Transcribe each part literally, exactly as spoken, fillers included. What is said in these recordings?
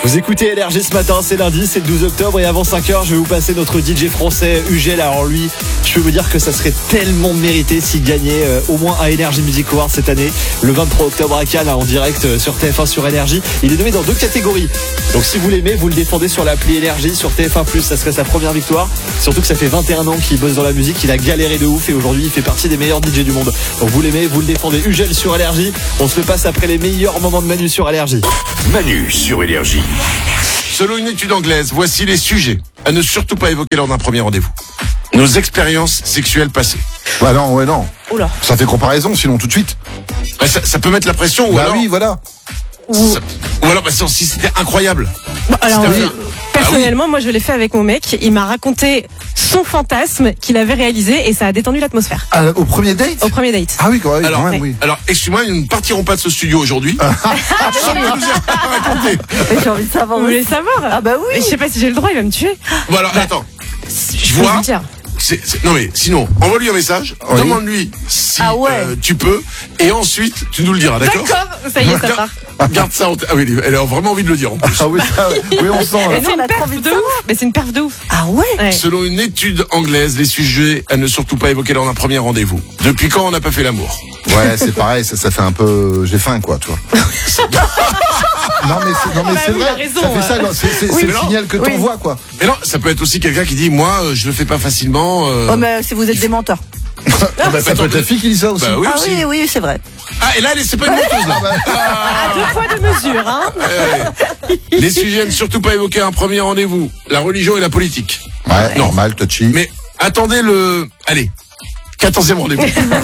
Vous écoutez L R G ce matin, c'est lundi, c'est le douze octobre et avant cinq heures, je vais vous passer notre D J français Ugel. Alors lui, je peux vous dire que ça serait tellement mérité s'il gagnait euh, au moins un L R G Music Award cette année, le vingt-trois octobre à Cannes, en direct euh, sur T F un sur L R J. Il est nommé dans deux catégories. Donc si vous l'aimez, vous le défendez sur l'appli L R J, sur T F un plus, ça serait sa première victoire. Surtout que ça fait vingt et un ans qu'il bosse dans la musique, il a galéré de ouf et aujourd'hui il fait partie des meilleurs D J du monde. Donc vous l'aimez, vous le défendez. Ugel sur L R J, on se le passe après les meilleurs moments de Manu sur L R J. Manu sur L R J. Selon une étude anglaise, voici les sujets à ne surtout pas évoquer lors d'un premier rendez-vous. Nos expériences sexuelles passées. Bah non, ouais non. Oula. Ça fait comparaison sinon tout de suite. Bah, ça, ça peut mettre la pression ou Bah alors... oui, voilà. Ça- ou alors bah, si si c'était incroyable. Bon, alors, C'était oui. un- Personnellement, moi je l'ai fait avec mon mec. Il m'a raconté son fantasme qu'il avait réalisé et ça a détendu l'atmosphère. Ah, au premier date Au premier date. Ah oui, quand même, Alors, quand même, oui. oui. alors excuse-moi, nous ne partirons pas de ce studio aujourd'hui. Sans que nous ayez pas raconté. Mais j'ai envie de savoir. Vous voulez savoir? Ah bah oui. Mais je sais pas si j'ai le droit, il va me tuer. Bon alors attends. Je Je peux vois. vous le dire. c'est- c'est- non mais sinon, envoie-lui un message, Oui. demande-lui si Ah ouais. euh, tu peux, et ensuite tu nous le diras, d'accord? D'accord, ça y est, ça part. Garde ça en tête. Ah oui, elle a vraiment envie de le dire en plus. Ah oui, ça, oui, on sent. Mais Là. c'est on une a trop perf envie de de ouf. Mais c'est une perf de ouf. Ah ouais. Ouais. Selon une étude anglaise, les sujets à ne surtout pas évoquer lors d'un premier rendez-vous. Depuis quand on n'a pas fait l'amour? Ouais, c'est pareil, ça, ça fait un peu. J'ai faim, quoi, toi. Non mais c'est, non, mais Bah c'est oui, vrai. il a raison, ça fait ça, euh. non, c'est, c'est, Oui, c'est le mais non. signal que Oui. t'envoies, quoi. Mais non, ça peut être aussi quelqu'un qui dit, moi, euh, je le fais pas facilement. euh, Oh mais si vous êtes des menteurs. Ah, bah, ça peut être la fille qui dit ça aussi. Bah oui Ah aussi. oui, oui, c'est vrai. Ah, et là, elle est- c'est pas une menteuse, là. À deux fois de mesure, hein. Ouais. Les sujets à ne surtout pas évoquer à un premier rendez-vous. La religion et la politique. Ouais, Non. normal, touchy. Mais attendez le... Allez, quatorzième rendez-vous.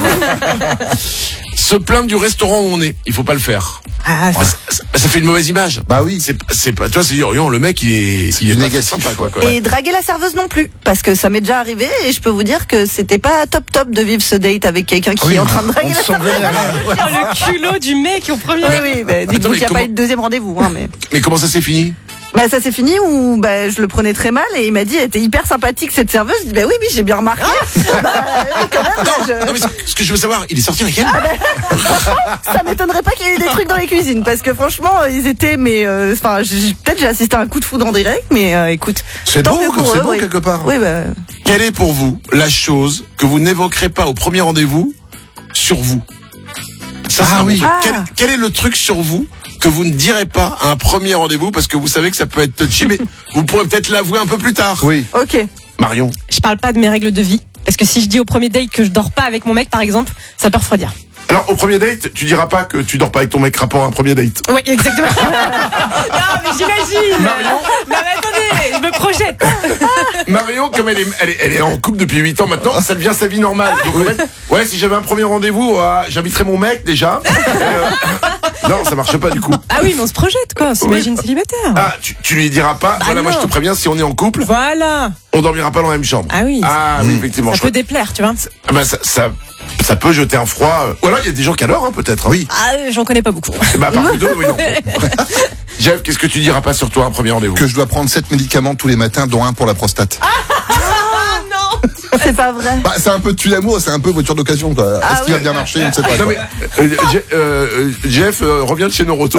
Se plaindre du restaurant où on est, il faut pas le faire. Ah, Ça, ça- ça fait une mauvaise image. Bah oui. C'est, c'est pas, toi, c'est dire, oh, le mec, il est, il est du pas négatif. sympa, quoi, quoi. Et draguer la serveuse non plus, parce que ça m'est déjà arrivé et je peux vous dire que c'était pas top top de vivre ce date avec quelqu'un qui Oui, est en train de draguer on la se sent serveuse. vénère. oh, le culot du mec au premier. Oui, oui, bah, dites-vous Attends, mais qu'il n'y a comment- pas eu de deuxième rendez-vous, hein, mais. Mais comment ça s'est fini? Bah, ça s'est fini où, bah, je le prenais très mal et il m'a dit, elle était hyper sympathique cette serveuse. Je dis, bah oui, oui, j'ai bien remarqué. bah, oui, quand même, Non, je- non, mais ce- ce que je veux savoir, il est sorti avec elle? ça m'étonnerait pas qu'il y ait eu des trucs dans les cuisines parce que franchement, ils étaient, mais, euh, enfin, j'ai- peut-être j'ai assisté à un coup de foudre en direct, mais, euh, écoute. C'est tant beau, mieux pour c'est eux, beau oui. quelque part. Oui, bah. Quelle est pour vous la chose que vous n'évoquerez pas au premier rendez-vous sur vous? Ça, c'est Ah un bon oui. truc. Ah. Quel, quel est le truc sur vous que vous ne direz pas à un premier rendez-vous parce que vous savez que ça peut être touchy, mais vous pourrez peut-être l'avouer un peu plus tard. Oui. Ok. Marion. Je parle pas de mes règles de vie. Parce que si je dis au premier date que je dors pas avec mon mec, par exemple, ça peut refroidir. Alors, au premier date, tu diras pas que tu dors pas avec ton mec rapport à un premier date. Oui, exactement. non, mais j'imagine. Non, mais attendez, je me projette. Marion, comme elle est, elle est, elle est en couple depuis huit ans maintenant, ça devient sa vie normale. Donc, en fait, ouais, si j'avais un premier rendez-vous, euh, j'inviterais mon mec déjà. Euh, non, ça marche pas du coup. Ah oui, mais on se projette, quoi. On s'imagine célibataire. Ah, tu, tu lui diras pas, Bah voilà, moi je non. te préviens, si on est en couple, Voilà. on dormira pas dans la même chambre. Ah oui. Ah oui, effectivement. Ça je peut crois- déplaire, tu vois. Ah bah, ça, ça, ça peut jeter un froid. euh. Ou alors il y a des gens qui adorent, hein, peut-être. Oui. Ah, euh, j'en connais pas beaucoup. Bah, par contre, oui, non. Jeff, qu'est-ce que tu diras pas sur toi un premier rendez-vous? Que je dois prendre sept médicaments tous les matins, dont un pour la prostate. Ah non. C'est pas vrai. Bah, c'est un peu tue l'amour, c'est un peu voiture d'occasion, quoi. Ah Est-ce qu'il oui. va bien marcher? On ne sait pas. Non quoi. mais euh, Je- euh, euh, Jeff euh, revient de chez Noroto.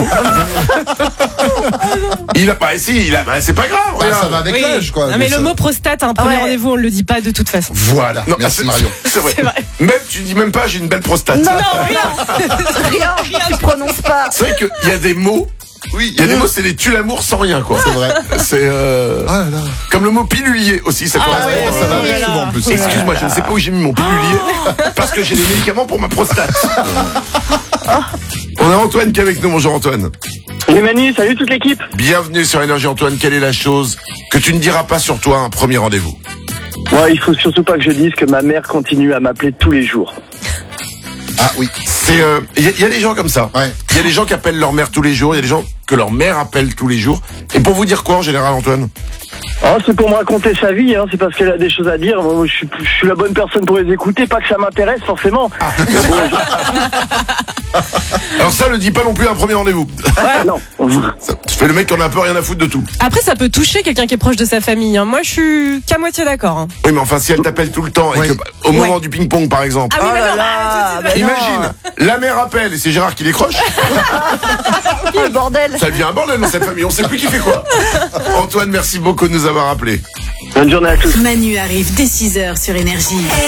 il a pas si, il a bah, c'est pas grave. Bah, regarde. ça va avec Oui. l'âge, quoi. Non, mais ça- le mot prostate à un premier Ouais. rendez-vous, on le dit pas de toute façon. Voilà. Non, Merci c'est- Marion. C'est vrai. C'est vrai. Même tu dis même pas j'ai une belle prostate. Non, rien. rien, tu prononces pas. C'est vrai qu'il y a des mots. Oui. Il y a des mots, c'est des tue l'amour sans rien quoi. C'est vrai. C'est euh, Ah là là. comme le mot pilulier aussi, ça Ah correspond. ouais, ça va oui, avec là. souvent en plus. Excuse-moi, je ne sais pas où j'ai mis mon pilulier parce que j'ai des médicaments pour ma prostate. On a Antoine qui est avec nous. Bonjour Antoine. Les Manu, salut toute l'équipe. Bienvenue sur Énergie Antoine. Quelle est la chose que tu ne diras pas sur toi à un premier rendez-vous? Ouais, il faut surtout pas que je dise que ma mère continue à m'appeler tous les jours. Ah oui. C'est euh, il y, a- il y a des gens comme ça. Ouais. Il y a des gens qui appellent leur mère tous les jours. Il y a des gens que leur mère appelle tous les jours. Et pour vous dire quoi en général, Antoine? Oh, c'est pour me raconter sa vie, hein. C'est parce qu'elle a des choses à dire. Moi, je suis, je suis la bonne personne pour les écouter, pas que ça m'intéresse forcément. Ah. Alors ça, le dis pas non plus à un premier rendez-vous. Ouais, non. Ça, tu fais le mec qui en a un peu rien à foutre de tout. Après, ça peut toucher quelqu'un qui est proche de sa famille. Hein. Moi, je suis qu'à moitié d'accord. Hein. Oui, mais enfin, si elle t'appelle tout le temps et Oui. que, au moment Ouais. du ping-pong, par exemple. Ah oui, Oh mais là non, là, ah, tout de suite, mais non. Imagine, la mère appelle et c'est Gérard qui décroche. Oh, le bordel. Ça devient un bordel dans cette famille. On sait plus qui fait quoi. Antoine, merci beaucoup de nous avoir appelés. Bonne journée à tous. Manu arrive dès six heures sur Énergie.